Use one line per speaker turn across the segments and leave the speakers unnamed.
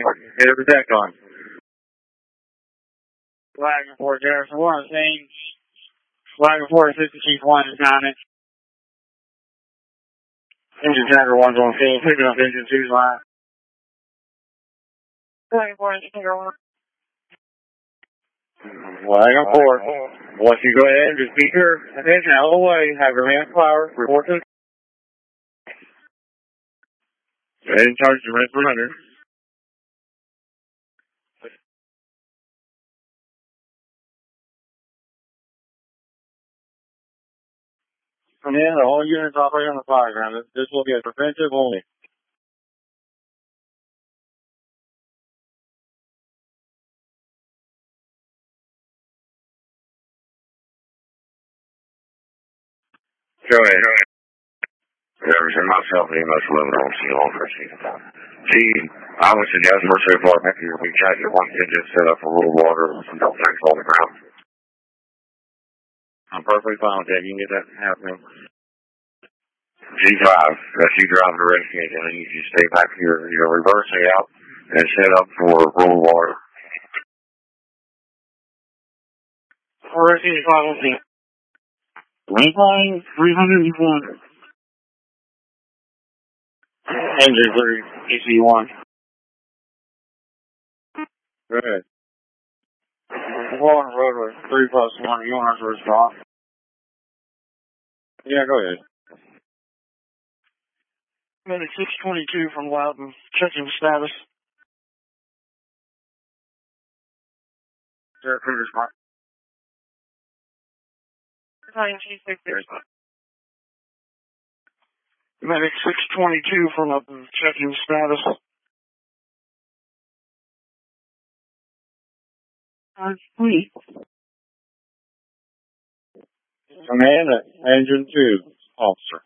Get every deck on. Flag report, Garrison 1, same. Flag report, 50 Chief 1 is on it. Engine Tracker 1's on scene, picking up Engine 2's line. Flag report, Engine Tracker 1. Flag report. Once you go ahead, just keep your attention out of the way, have your hands power, report to the... Go ahead and charge the rest 100. Come in, all units operate on the fire ground. This will be a preventive only. Go ahead. Everything myself, EMS 11 on scene, all first. See, I would suggest we're so far back here, we try to get one engine set up for a little water and some tanks on the ground. I'm perfectly fine with that. You can get that happening. G5, that's you drive the rescue engine, and you just stay back here, reversing out and set up for rolling water. Rescue 5 on scene. Link line 301. Engine 3, EC1. Go ahead. One roadway, 3+1, you want us to respond? Yeah, go ahead. Medic 622 from Loudon, checking status. Sir, please respond. Medic 622 from Loudon, checking status. Please. Command Engine 2, officer.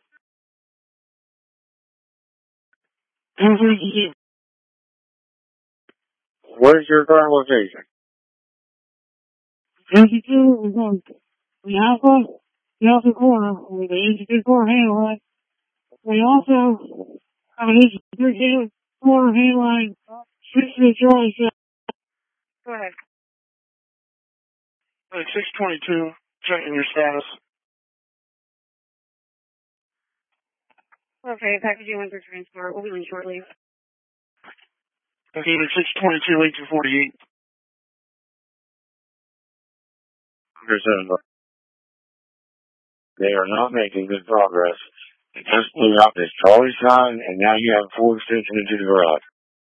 Where's your current location? 52 is on the Alpha corner with the Engine 2 corner handline. We also have an Engine 3 corner handline, 60 Charlie. Go ahead. 622, checking your status. Okay, packaging 1 for transport. We'll be in shortly. Okay, 622, 1848. They are not making good progress. They just blew out this Charlie sign, and now you have full extension into the garage.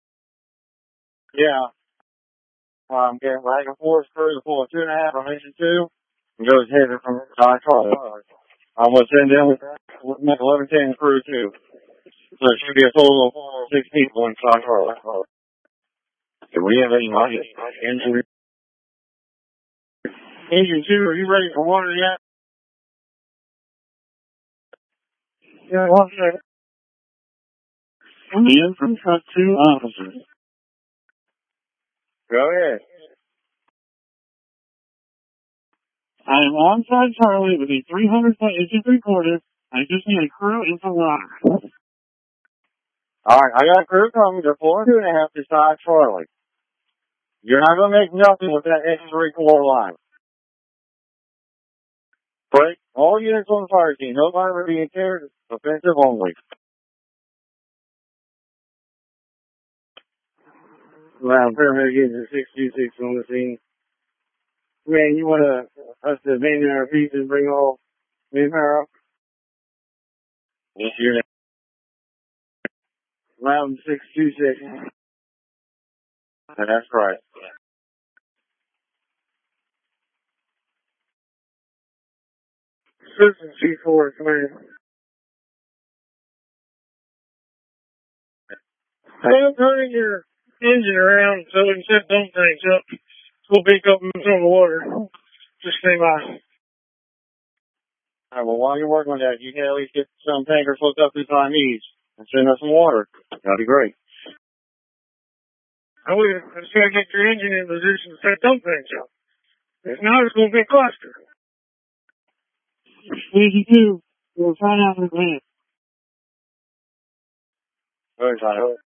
Yeah. I'm getting back and forth through the full of 2.5 on Engine 2. And goes headed from Charlie. I'm going to send them with 1110 crew too. So it should be a total of 6 people in Charlie. Do we have any money? Engine 2, are you ready for water yet? Yeah, one second. I'm in from truck 2 officers. Go ahead. I am on side Charlie with a 300-foot engine 3/4. I just need a crew and some water. Alright, I got a crew coming. They're 4 2.5 to side Charlie. You're not going to make nothing with that engine 3/4 line. Break all units on the fire team. No fire being carried. Offensive only. Well, paramedic engine 626 on the scene. Man, you want us to abandon our piece and bring all manpower up? Yes, you're Loudon 626. That's right. Citizen C4, come in. Hey, I'm turning your engine around so we can set those things up. We'll pick up some of the water. Just stay by. Alright, well, while you're working on that, you can at least get some tankers hooked up to Chinese and send us some water. That'd be great. I just gotta get your engine in position to set those things up. If not, it's gonna be a cluster. 82, we'll find out in advance. Very fine.